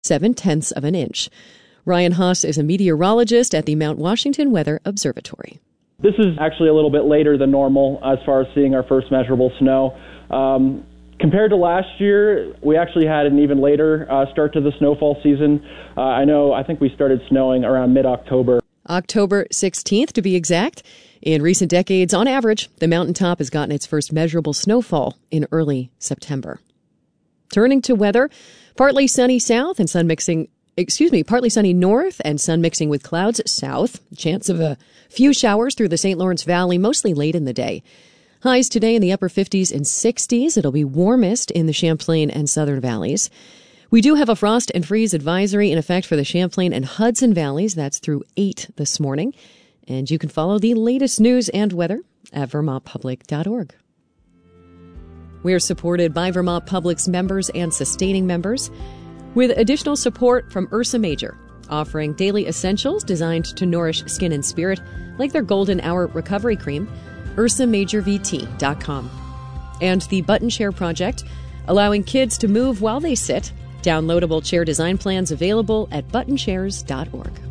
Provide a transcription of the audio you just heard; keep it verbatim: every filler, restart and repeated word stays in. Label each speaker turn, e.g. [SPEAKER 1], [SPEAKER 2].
[SPEAKER 1] seven-tenths of an inch. Ryan Haas is a meteorologist at the Mount Washington Weather Observatory.
[SPEAKER 2] This is actually a little bit later than normal as far as seeing our first measurable snow. Um, compared to last year, we actually had an even later uh, start to the snowfall season. Uh, I know, I think we started snowing around mid-October.
[SPEAKER 1] October sixteenth, to be exact. In recent decades, on average, the mountaintop has gotten its first measurable snowfall in early September. Turning to weather, partly sunny south and sun mixing Excuse me, partly sunny north and sun mixing with clouds south. Chance of a few showers through the Saint Lawrence Valley, mostly late in the day. Highs today in the upper fifties and sixties. It'll be warmest in the Champlain and Southern Valleys. We do have a frost and freeze advisory in effect for the Champlain and Hudson Valleys. That's through eight this morning. And you can follow the latest news and weather at vermont public dot org. We are supported by Vermont Public's members and sustaining members, with additional support from Ursa Major, offering daily essentials designed to nourish skin and spirit, like their Golden Hour Recovery Cream, ursa major v t dot com. And the Button Chair Project, allowing kids to move while they sit. Downloadable chair design plans available at button chairs dot org.